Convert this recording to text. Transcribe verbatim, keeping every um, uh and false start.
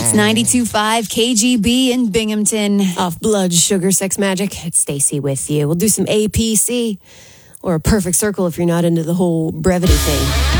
It's ninety-two point five K G B in Binghamton. Off Blood, Sugar, Sex Magic. It's Stacy with you. We'll do some A P C or a perfect circle if you're not into the whole brevity thing.